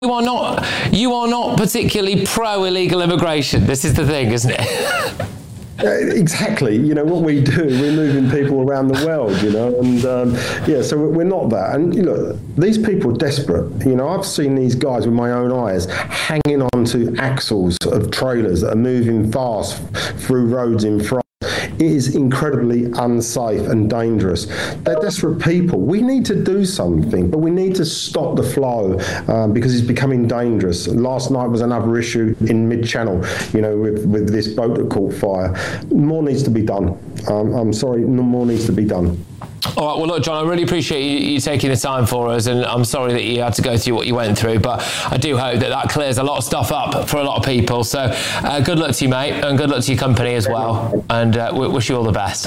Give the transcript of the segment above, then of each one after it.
You are not particularly pro-illegal immigration. This is the thing, isn't it? Exactly. What we do, we're moving people around the world, and so we're not that. And these people are desperate. I've seen these guys with my own eyes hanging onto axles of trailers that are moving fast through roads in France. It is incredibly unsafe and dangerous. They're desperate people. We need to do something, but we need to stop the flow because it's becoming dangerous. Last night was another issue in mid-channel, with this boat that caught fire. More needs to be done. I'm sorry, more needs to be done. All right, well, look, John, I really appreciate you taking the time for us, and I'm sorry that you had to go through what you went through, but I do hope that clears a lot of stuff up for a lot of people. So good luck to you, mate, and good luck to your company as well, and we wish you all the best.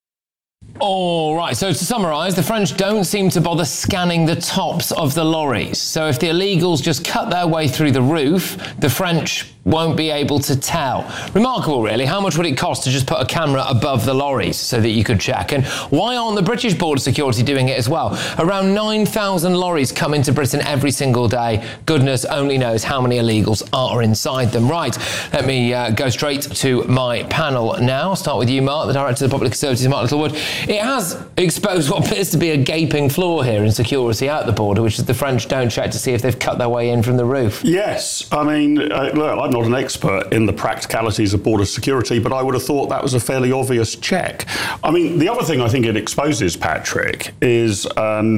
All right, so to summarise, the French don't seem to bother scanning the tops of the lorries. So if the illegals just cut their way through the roof, the French won't be able to tell. Remarkable, really. How much would it cost to just put a camera above the lorries so that you could check? And why aren't the British Border Security doing it as well? Around 9,000 lorries come into Britain every single day. Goodness only knows how many illegals are inside them. Right, let me go straight to my panel now. I'll start with you, Mark, the Director of the Public Conservative, Mark Littlewood. It has exposed what appears to be a gaping flaw here in security at the border, which is the French don't check to see if they've cut their way in from the roof. Yes, I mean, look, I'm not an expert in the practicalities of border security, but I would have thought that was a fairly obvious check. I mean, the other thing I think it exposes, Patrick, is,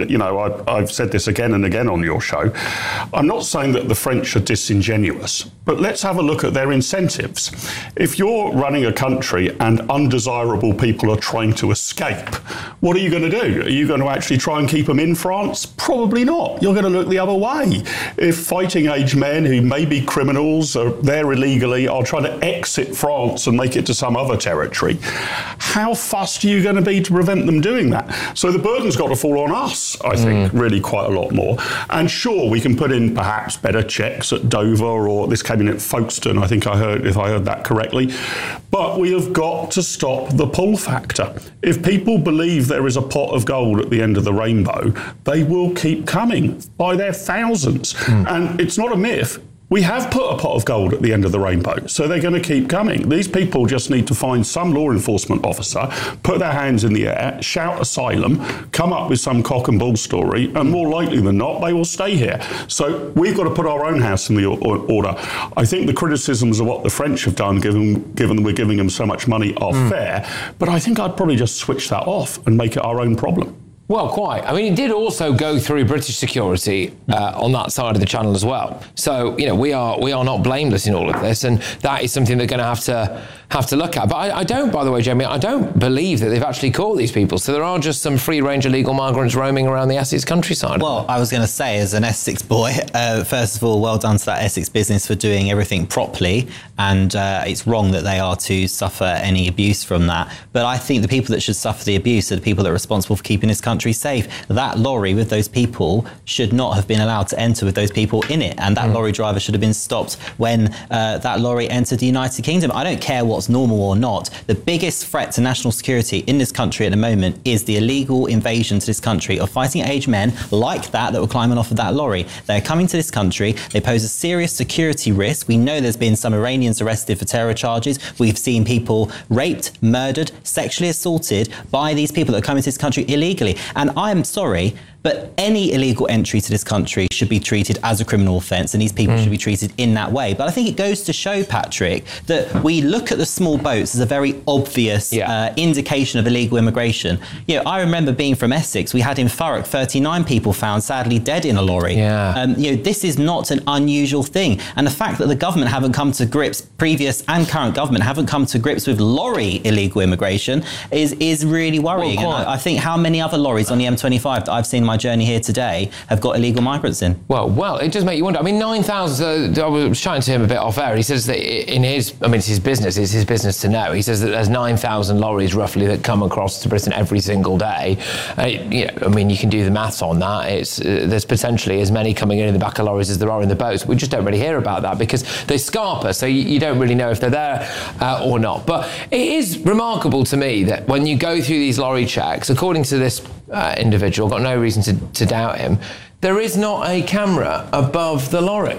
I've said this again and again on your show, I'm not saying that the French are disingenuous, but let's have a look at their incentives. If you're running a country and undesirable people are trying to escape, what are you going to do? Are you going to actually try and keep them in France? Probably not. You're going to look the other way. If fighting age men who may be criminals are there illegally are trying to exit France and make it to some other territory, how fussed are you going to be to prevent them doing that? So the burden's got to fall on us, I think, really quite a lot more. And sure, we can put in perhaps better checks at Dover, or this came in at Folkestone, I think I heard, if I heard that correctly. But we have got to stop the pull factor. If people believe there is a pot of gold at the end of the rainbow, they will keep coming by their thousands. And it's not a myth. We have put a pot of gold at the end of the rainbow, so they're going to keep coming. These people just need to find some law enforcement officer, put their hands in the air, shout asylum, come up with some cock and bull story, and more likely than not, they will stay here. So we've got to put our own house in the order. I think the criticisms of what the French have done, given that we're giving them so much money, are fair, but I think I'd probably just switch that off and make it our own problem. Well, quite. I mean, it did also go through British security on that side of the channel as well. So, we are not blameless in all of this, and that is something they're going to have to look at. But I don't, by the way, Jamie, I don't believe that they've actually caught these people. So there are just some free-range illegal migrants roaming around the Essex countryside. Well, I was going to say, as an Essex boy, first of all, well done to that Essex business for doing everything properly. And it's wrong that they are to suffer any abuse from that. But I think the people that should suffer the abuse are the people that are responsible for keeping this country safe. That lorry with those people should not have been allowed to enter with those people in it. And that lorry driver should have been stopped when that lorry entered the United Kingdom. I don't care what's normal or not. The biggest threat to national security in this country at the moment is the illegal invasion to this country of fighting age men like that were climbing off of that lorry. They're coming to this country. They pose a serious security risk. We know there's been some Iranians arrested for terror charges. We've seen people raped, murdered, sexually assaulted by these people that are coming to this country illegally. And I'm sorry, but any illegal entry to this country should be treated as a criminal offence, and these people should be treated in that way. But I think it goes to show, Patrick, that we look at the small boats as a very obvious indication of illegal immigration. I remember being from Essex. We had in Thurrock 39 people found sadly dead in a lorry. This is not an unusual thing. And the fact that the government haven't come to grips, previous and current government haven't come to grips with lorry illegal immigration is really worrying. And I think how many other lorries on the M25 that I've seen my journey here today have got illegal migrants in. Well, it does make you wonder. I mean, 9,000, I was chatting to him a bit off air. He says that it's his business to know. He says that there's 9,000 lorries roughly that come across to Britain every single day. You can do the maths on that. There's potentially as many coming in the back of lorries as there are in the boats. We just don't really hear about that because they scarper, so you don't really know if they're there or not. But it is remarkable to me that when you go through these lorry checks, according to this individual, got no reason to doubt him, there is not a camera above the lorry.